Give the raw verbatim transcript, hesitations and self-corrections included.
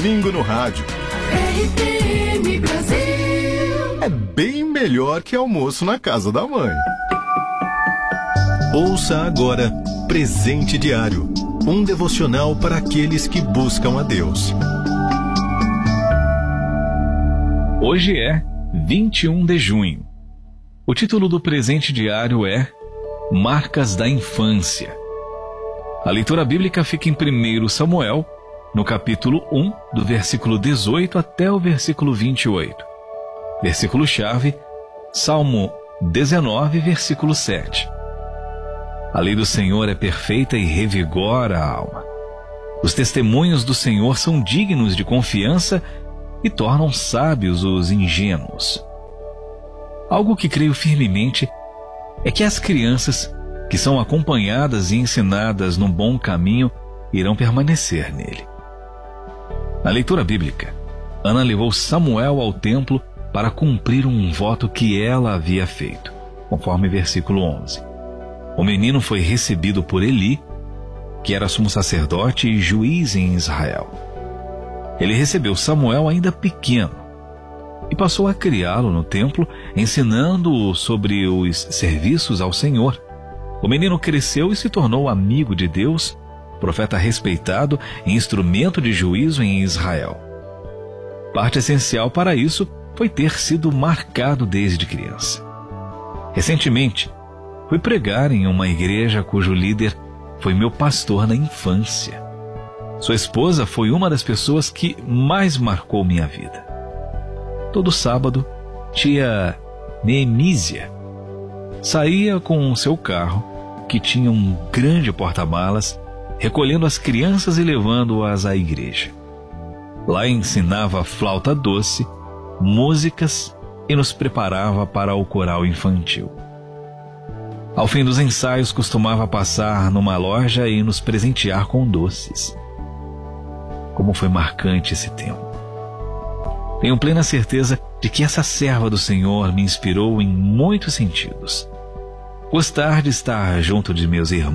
domingo no rádio. R T M Brasil. É bem melhor que almoço na casa da mãe. Ouça agora Presente Diário, um devocional para aqueles que buscam a Deus. Hoje é vinte e um de junho. O título do presente diário é Marcas da Infância. A leitura bíblica fica em primeiro Samuel, no capítulo um, do versículo dezoito até o versículo vinte e oito. Versículo-chave, Salmo dezenove, versículo sete. A lei do Senhor é perfeita e revigora a alma. Os testemunhos do Senhor são dignos de confiança e tornam sábios os ingênuos. Algo que creio firmemente é que as crianças que são acompanhadas e ensinadas no bom caminho irão permanecer nele. Na leitura bíblica, Ana levou Samuel ao templo para cumprir um voto que ela havia feito, conforme versículo onze. O menino foi recebido por Eli, que era sumo sacerdote e juiz em Israel. Ele recebeu Samuel ainda pequeno e passou a criá-lo no templo, ensinando-o sobre os serviços ao Senhor. O menino cresceu e se tornou amigo de Deus, profeta respeitado e instrumento de juízo em Israel. Parte essencial para isso foi ter sido marcado desde criança. Recentemente, fui pregar em uma igreja cujo líder foi meu pastor na infância. Sua esposa foi uma das pessoas que mais marcou minha vida. Todo sábado, tia Neemísia saía com seu carro, que tinha um grande porta-malas, recolhendo as crianças e levando-as à igreja. Lá ensinava flauta doce, músicas e nos preparava para o coral infantil. Ao fim dos ensaios, costumava passar numa loja e nos presentear com doces. Como foi marcante esse tempo. Tenho plena certeza de que essa serva do Senhor me inspirou em muitos sentidos. Gostar de estar junto de meus irmãos